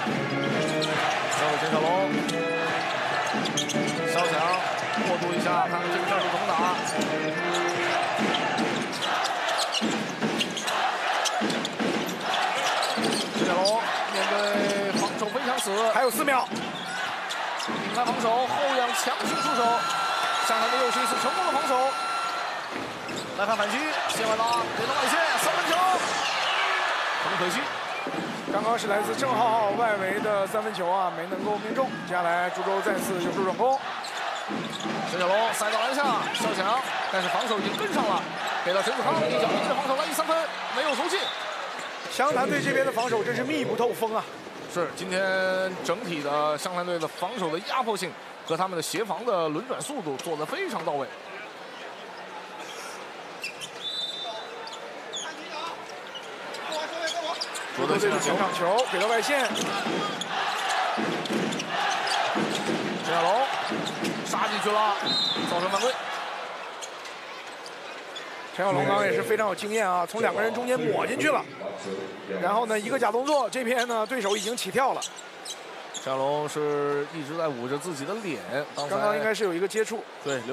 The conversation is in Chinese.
最后陈小龙，小强过渡一下，看看这个战术怎么打。陈小龙面对防守非常死， 还有4秒。 拧开防守，后仰强行出手，上台的又是一次成功的防守。来看反击，谢万达给到外线三分球，很可惜。 刚刚是来自郑浩浩外围的3分球啊，没能够命中。接下来株洲再次有手转攻， 陈小龙塞到篮下，小强，但是防守已经跟上了，给到陈子康，一脚一个防守来1-3分，没有投进。 湘潭队这边的防守真是密不透风啊！ 是今天整体的湘潭队的防守的压迫性和他们的协防的轮转速度做得非常到位。 株洲队的前场球给到外线， 陈小龙杀进去了，造成犯规。 陈小龙刚刚也是非常有经验啊，从2个人中间抹进去了，然后呢一个假动作，这边呢对手已经起跳了。 陈小龙是一直在捂着自己的脸， 刚刚应该是有一个接触， 对。